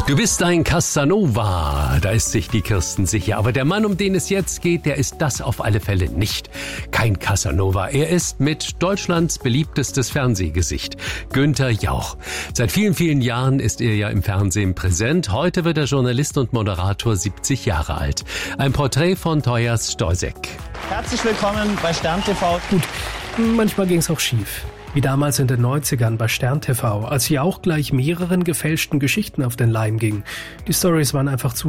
Du bist ein Casanova, da ist sich die Kirsten sicher. Aber der Mann, um den es jetzt geht, der ist das auf alle Fälle nicht. Kein Casanova. Er ist mit Deutschlands beliebtestes Fernsehgesicht, Günther Jauch. Seit vielen, vielen Jahren ist er ja im Fernsehen präsent. Heute wird er Journalist und Moderator, 70 Jahre alt. Ein Porträt von Toyas Stoisek. Herzlich willkommen bei Stern TV. Gut, manchmal ging es auch schief. Wie damals in den 90ern bei Stern TV, als Jauch gleich mehreren gefälschten Geschichten auf den Leim ging. Die Storys waren einfach zu